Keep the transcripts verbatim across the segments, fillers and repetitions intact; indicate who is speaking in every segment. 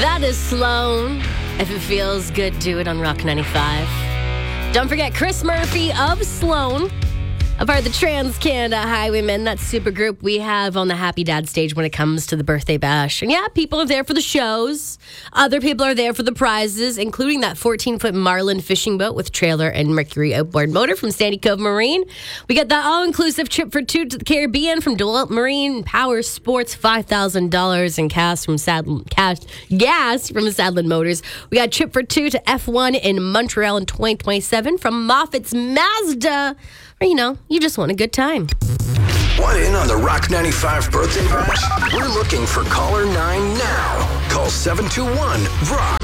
Speaker 1: That is Sloan. If it feels good, do it on Rock ninety-five. Don't forget Chris Murphy of Sloan, a part of the Trans Canada Highwaymen, that super group we have on the Happy Dad stage when it comes to the birthday bash. And yeah, people are there for the shows. Other people are there for the prizes, including that fourteen-foot Marlin fishing boat with trailer and Mercury outboard motor from Sandy Cove Marine. We got that all-inclusive trip for two to the Caribbean from DeWalt Marine Power Sports, five thousand dollars in cash from Sadland, cash, gas from Sadland Motors. We got a trip for two to F one in Montreal in twenty twenty-seven from Moffat's Mazda. Or, you know, you just want a good time.
Speaker 2: Want in on the Rock ninety-five birthday bash? We're looking for caller nine now. Call seven two one, rock.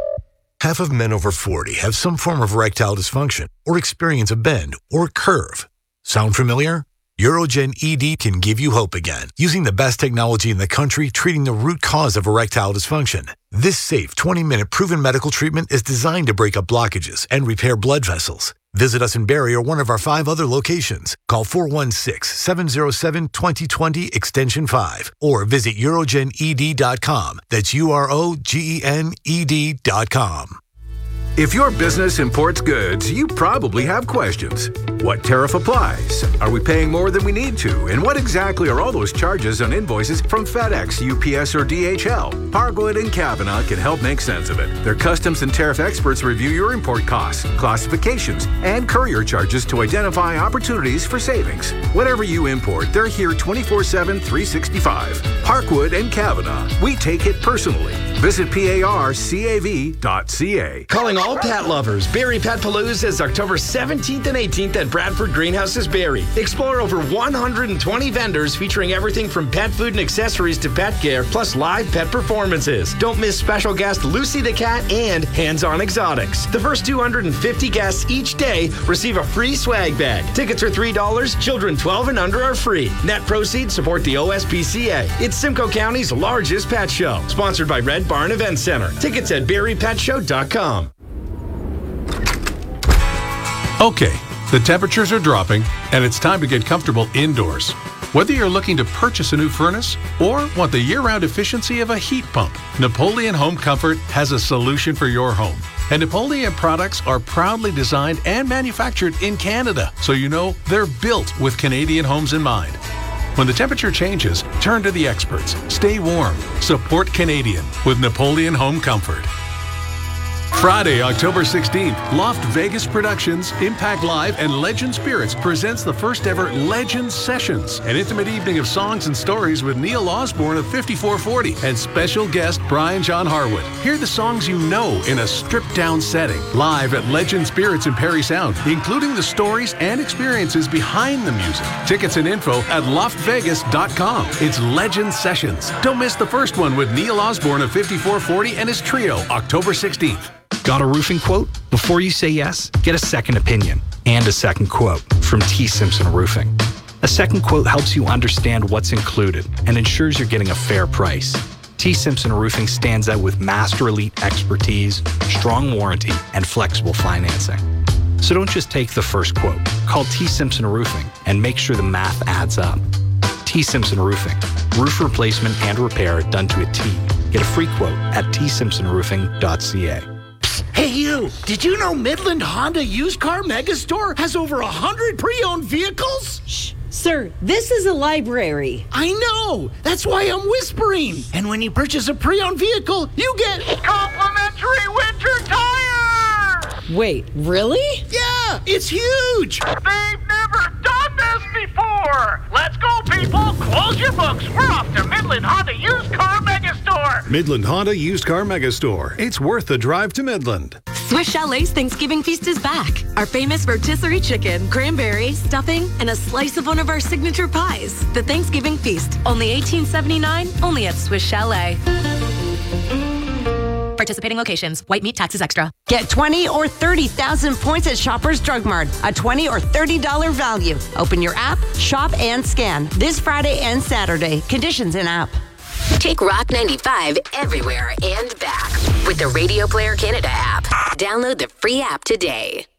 Speaker 3: Half of men over forty have some form of erectile dysfunction or experience a bend or curve. Sound familiar? Urogen E D can give you hope again, using the best technology in the country treating the root cause of erectile dysfunction. This safe twenty-minute proven medical treatment is designed to break up blockages and repair blood vessels. Visit us in Barrie or one of our five other locations. Call four one six, seven zero seven, two zero two zero extension five or visit urogen e d dot com. That's U R O G E N E D dot com.
Speaker 4: If your business imports goods, you probably have questions. What tariff applies? Are we paying more than we need to? And what exactly are all those charges on invoices from FedEx, U P S, or D H L? Hargood and Kavanaugh can help make sense of it. Their customs and tariff experts review your import costs, classifications, and courier charges to identify opportunities for savings. Whatever you import, they're here twenty-four seven, three sixty-five. Hargood and Kavanaugh. We take it personally. Visit P A R C A V dot C A.
Speaker 5: Calling all pet lovers. Barrie Pet Palooza is October seventeenth and eighteenth at Bradford Greenhouses, Barrie. Explore over one hundred twenty vendors featuring everything from pet food and accessories to pet care, plus live pet performances. Don't miss special guest Lucy the Cat and Hands-On Exotics. The first two hundred fifty guests each day receive a free swag bag. Tickets are three dollars. Children twelve and under are free. Net proceeds support the O S P C A. It's Simcoe County's largest pet show. Sponsored by Red Barn Event Center. Tickets at barrie pet show dot com.
Speaker 6: Okay, the temperatures are dropping, and it's time to get comfortable indoors. Whether you're looking to purchase a new furnace or want the year-round efficiency of a heat pump, Napoleon Home Comfort has a solution for your home. And Napoleon products are proudly designed and manufactured in Canada, so you know they're built with Canadian homes in mind. When the temperature changes, turn to the experts. Stay warm. Support Canadian with Napoleon Home Comfort. Friday, October sixteenth, Loft Vegas Productions, Impact Live, and Legend Spirits presents the first ever Legend Sessions, an intimate evening of songs and stories with Neil Osborne of fifty-four forty and special guest Brian John Harwood. Hear the songs you know in a stripped-down setting, live at Legend Spirits in Perry Sound, including the stories and experiences behind the music. Tickets and info at loft vegas dot com. It's Legend Sessions. Don't miss the first one with Neil Osborne of fifty-four forty and his trio, October sixteenth.
Speaker 7: Got a roofing quote? Before you say yes, get a second opinion and a second quote from T. Simpson Roofing. A second quote helps you understand what's included and ensures you're getting a fair price. T. Simpson Roofing stands out with Master Elite expertise, strong warranty, and flexible financing. So don't just take the first quote. Call T. Simpson Roofing and make sure the math adds up. T. Simpson Roofing. Roof replacement and repair done to a T. Get a free quote at t simpson roofing dot c a.
Speaker 8: Hey you, did you know Midland Honda Used Car Megastore has over a hundred pre-owned vehicles?
Speaker 9: Shh, sir, this is a library.
Speaker 8: I know, that's why I'm whispering. And when you purchase a pre-owned vehicle, you get complimentary winter tires!
Speaker 9: Wait, really?
Speaker 8: Yeah, it's huge!
Speaker 10: They've never done this before! Let's go, people! Close your books! We're off to Midland Honda Used Car Megastore!
Speaker 11: Midland Honda Used Car Megastore. It's worth the drive to Midland.
Speaker 12: Swiss Chalet's Thanksgiving feast is back. Our famous rotisserie chicken, cranberry, stuffing, and a slice of one of our signature pies. The Thanksgiving feast, only eighteen seventy-nine, only at Swiss Chalet. Participating locations. White meat taxes extra.
Speaker 13: Get twenty or thirty thousand points at Shoppers Drug Mart. A twenty or thirty dollars value. Open your app, shop, and scan. This Friday and Saturday. Conditions in app.
Speaker 14: Take Rock ninety-five everywhere and back with the Radio Player Canada app. Download the free app today.